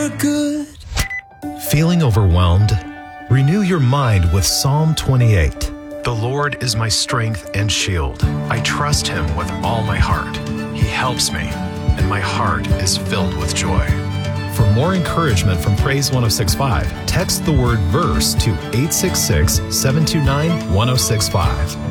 you're good. Feeling overwhelmed? Renew your mind with Psalm 28. The Lord is my strength and shield. I trust him with all my heart. He helps me, and my heart is filled with joy. For more encouragement from Praise 106.5, text the word verse to 866-729-1065.